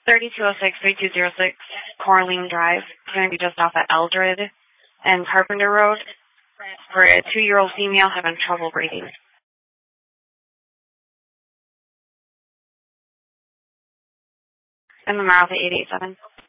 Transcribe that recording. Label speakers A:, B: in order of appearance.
A: 3206-3206 Corling Drive. It's going to be just off at Eldred and Carpenter Road for a 2-year-old female having trouble breathing. And the mouth at 887.